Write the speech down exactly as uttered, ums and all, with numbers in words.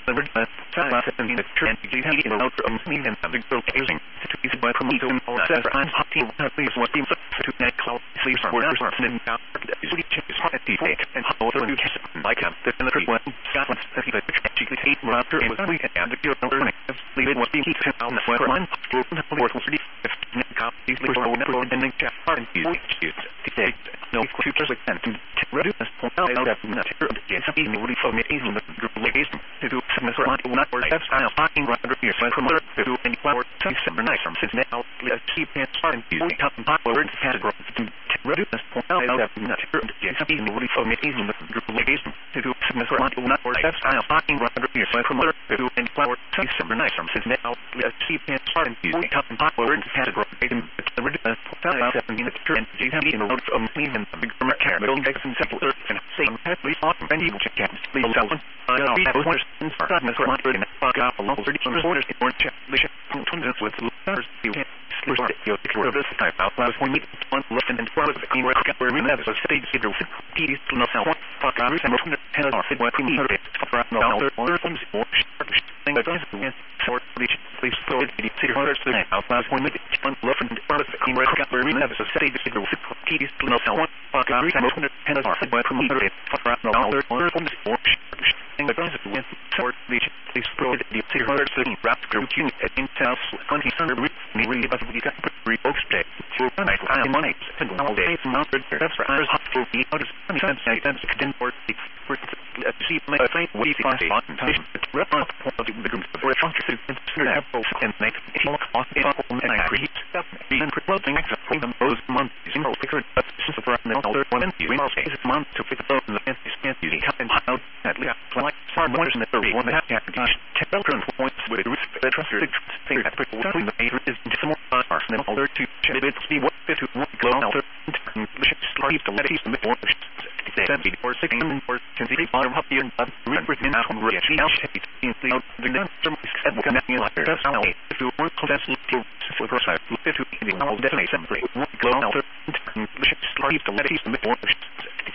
the Virginia, South and the Trent, G T in outer of me and the girl casing, to be by promoting all that for I'm hot team, at least what seems to net cloud, sleeps are worse than now, is really changes hot take, and how the new kiss, like him, the third one, Scotland, that he could actually take Roger and was we and the girl learning, leave it was being keep him on the weather line, broken the fourth was ready, if net copies were never and then chat hard and easy to take, no futures like that, to reduce this point out that not here, yes, being really for me, even the group legation, to do some not not or that's style talking rather here so from other to do any flower to summer night from since now let's keep it starting to be top and popular in category to reduce this point out that not here yes being really for me even the group legation to do some not not or that's style talking rather here so from other to do any flower to summer night from since now let's keep it starting to be top and popular in category to reduce this point out that in the trend you have in the road from clean and big care middle makes some simple earth and same happily often and you check out please sell one I know that was in front of me and fuck up a local thirty orders in orange leadership twins with letters you can't lose your secure this type out last one meet one left and front of the clean record where we never so stage zero peace to know how fuck I was and ten or fit what we need for no other order from more thing that does short reach please throw it the city orders to out last one meet one left and front of the clean record where we never so stage zero peace to know how fuck I was and ten or fit what we need for no other order from more thing that does short reach please throw it the city orders to wrap group unit at Intel twenty hundred really about we got revoked state for night I money and all day mounted that's for ours hot for the others twenty cents I then didn't work for see my faint we find on time rep on the group for a function to consider apples and make it look off in and I create stuff being promoting extra for them those months zero figure but since for the other one and you must say this month to fix those in the fancy fancy using cut and out at least like far more than the third one that have to tell current points with the trusted thing that people the major is decimal stars and then all there to check it see what fit to one glow alter the ship sleep to let it the more seventy or sixty or can see bottom up here and remember in out on rich now shape in the the number said what connecting like that's how if you want to to for cross fit to the all definitely separate one glow alter the ship sleep to let it the more